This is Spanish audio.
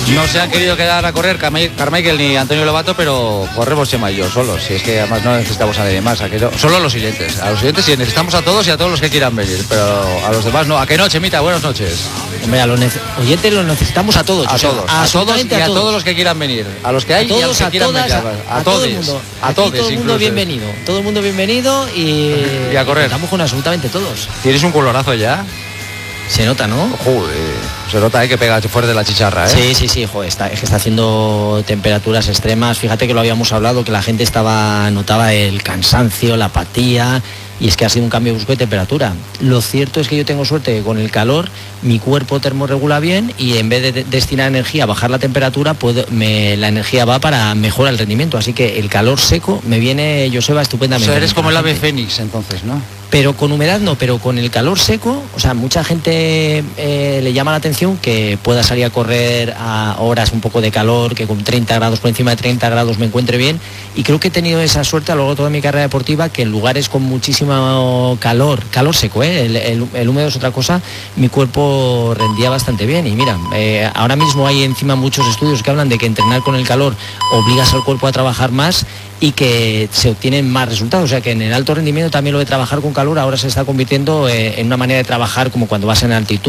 No se han querido quedar a correr Carmichael ni Antonio Lobato, pero corremos Chema y yo solos. Si es que además no necesitamos a nadie más. Solo a los siguientes. A los siguientes sí necesitamos a todos y a todos los que quieran venir. Pero a los demás no. ¿A qué no, Chemita? Buenas noches. Hombre, a los oyentes los necesitamos a todos. A todos y a todos los que quieran venir. A los que hay y a los que quieran venir. A todo el mundo. A todo el mundo bienvenido. Todo el mundo bienvenido y a correr. Estamos con absolutamente todos. ¿Tienes un colorazo ya? Se nota, ¿no? Joder, se nota que pega fuerte de la chicharra, ¿eh? Sí, joder, es que está haciendo temperaturas extremas. Fíjate que lo habíamos hablado, que la gente notaba el cansancio, la apatía, y es que ha sido un cambio brusco de temperatura. Lo cierto es que yo tengo suerte que con el calor mi cuerpo termorregula bien y en vez de destinar energía a bajar la temperatura, la energía va para mejorar el rendimiento. Así que el calor seco me viene, Joseba, estupendamente. O sea, eres como el ave fénix entonces, ¿no? Pero con humedad no, pero con el calor seco, o sea, mucha gente le llama la atención que pueda salir a correr a horas un poco de calor, que con 30 grados, por encima de 30 grados me encuentre bien, y creo que he tenido esa suerte a lo largo de toda mi carrera deportiva, que en lugares con muchísimo calor seco, el húmedo es otra cosa, mi cuerpo rendía bastante bien. Y mira, ahora mismo hay encima muchos estudios que hablan de que entrenar con el calor obligas al cuerpo a trabajar más y que se obtienen más resultados. O sea que en el alto rendimiento también lo de trabajar con calor ahora se está convirtiendo en una manera de trabajar como cuando vas en altitud.